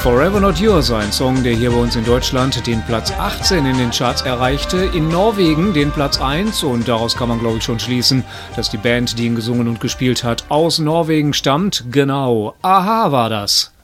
Forever Not Yours, ein Song, der hier bei uns in Deutschland den Platz 18 in den Charts erreichte, in Norwegen den Platz 1 und daraus kann man, glaube ich, schon schließen, dass die Band, die ihn gesungen und gespielt hat, aus Norwegen stammt. Genau, a-ha war das.